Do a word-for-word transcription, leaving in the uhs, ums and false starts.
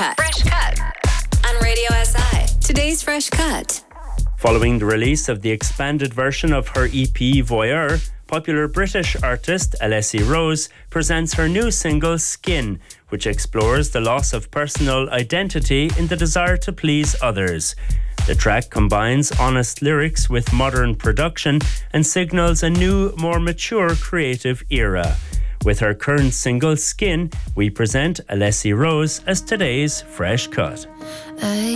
Cut. Fresh Cut on Radio S I. Today's Fresh Cut. Following the release of the expanded version of her E P Voyeur, popular British artist Alessi Rose presents her new single Skin, which explores the loss of personal identity in the desire to please others. The track combines honest lyrics with modern production and signals a new, more mature creative era. With her current single Skin, we present Alessi Rose as today's Fresh Cut. I